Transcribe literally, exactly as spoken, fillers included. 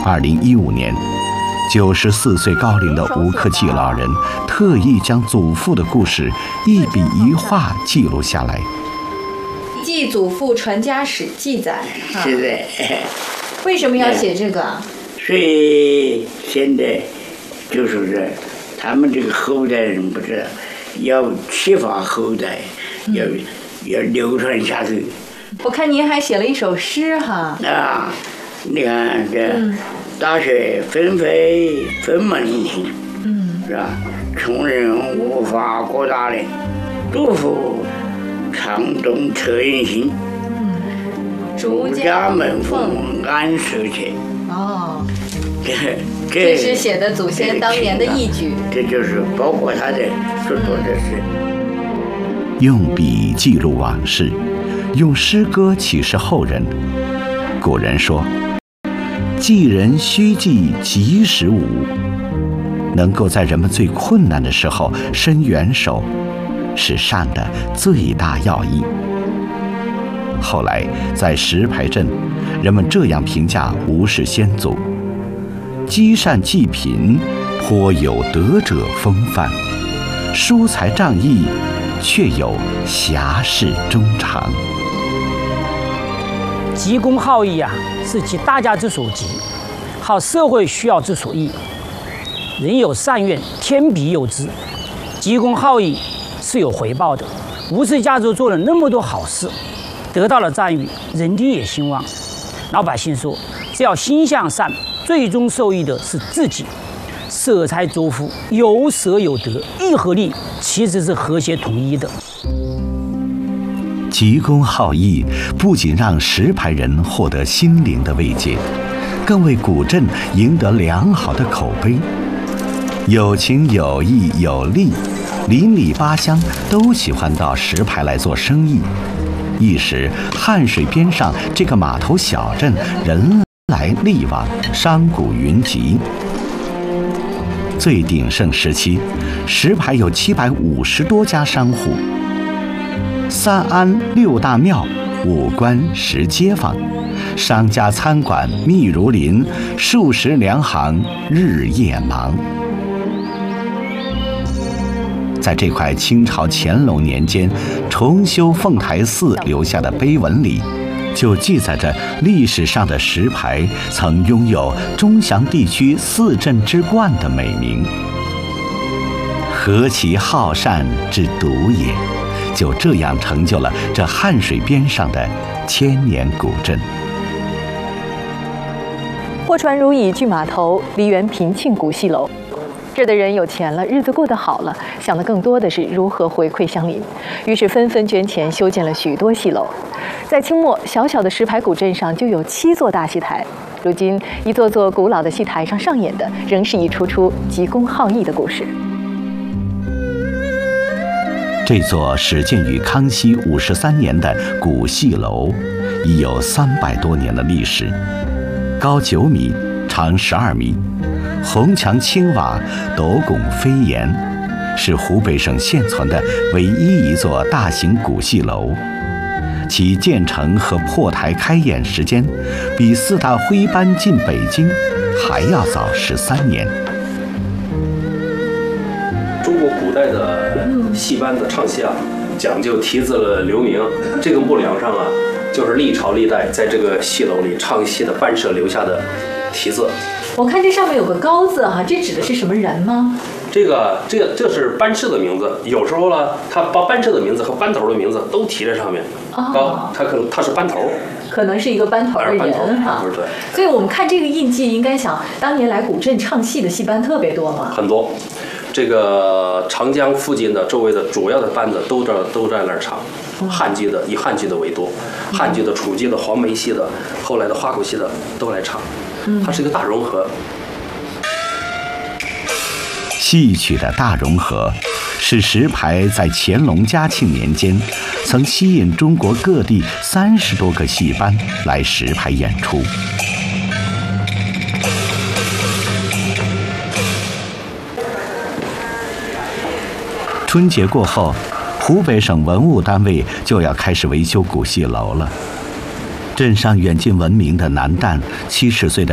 二零一五年，九十四岁高龄的吴克季老人特意将祖父的故事一笔一画记录下来。 继祖父传家史记载。 是的。 为什么要写这个啊？ 所以现在就说是他们这个后代人不知道，要启发后代，要要流传下去。 我看您还写了一首诗哈。 啊，你看这、 嗯、 大雪纷飞分满庭， 嗯， 是吧？穷人无法过大陵，杜甫唱动恻隐心。 嗯， 朱家门缝安舍且。 哦， 这这是写的祖先当年的义举。 这就是包括他的所做的事。 用笔记录往事，用诗歌启示后人。古人说：“记人须记及时雨。”能够在人们最困难的时候伸援手，是善的最大要义。后来在石牌镇，人们这样评价吴氏先祖：积善济贫，颇有德者风范；疏财仗义，却有侠士衷肠。 急公好义啊，是急大家之所急，好社会需要之所依。人有善愿，天必佑之。急公好义是有回报的。吴氏家族做了那么多好事，得到了赞誉，人丁也兴旺。老百姓说，只要心向善，最终受益的是自己。舍财作福，有舍有得，义和利其实是和谐统一的。 急公好义不仅让石牌人获得心灵的慰藉，更为古镇赢得良好的口碑。有情有义有利，邻里八乡都喜欢到石牌来做生意。一时汉水边上这个码头小镇人来力往，商贾云集。最鼎盛时期，石牌有七百五十多家商户，三庵六大庙，五官十街坊，商家餐馆密如林，数十粮行日夜忙。在这块清朝乾隆年间重修凤台寺留下的碑文里，就记载着历史上的石牌曾拥有中祥地区四镇之冠的美名。何其好善之独也！就这样成就了这汉水边上的千年古镇。 货船如蚁聚码头，梨园平庆古戏楼。这的人有钱了，日子过得好了，想的更多的是如何回馈乡邻，于是纷纷捐钱修建了许多戏楼。在清末，小小的石牌古镇上就有七座大戏台。如今，一座座古老的戏台上上演的，仍是一出出急公好义的故事。 这座始建于康熙五十三年的古戏楼，已有三百多年的历史，高九米，长十二米。红墙青瓦，斗拱飞檐，是湖北省现存的唯一一座大型古戏楼。其建成和破台开演时间，比四大徽班进北京还要早十三年。 中国古代的戏班子唱戏啊，讲究题字的留名。这个木梁上啊，就是历朝历代在这个戏楼里唱戏的班社留下的题字。 我看这上面有个高字哈，这指的是什么人吗？ 这个这个这是班士的名字，有时候呢，他把班士的名字和班头的名字都提在上面。 哦， 高，他可能他是班头， 可能是一个班头的人哈。 对。 所以我们看这个印记，应该想当年来古镇唱戏的戏班特别多嘛。 很多，这个长江附近的周围的主要的班子都在都在那儿唱。汉剧的以汉剧的为多，汉剧的、楚剧的、黄梅戏的，后来的花鼓戏的都来唱。它是一个大融合。 戏曲的大融合，使石牌在乾隆嘉庆年间曾吸引中国各地三十多个戏班来石牌演出。春节过后，湖北省文物单位就要开始维修古戏楼了。镇上远近闻名的男旦七十岁的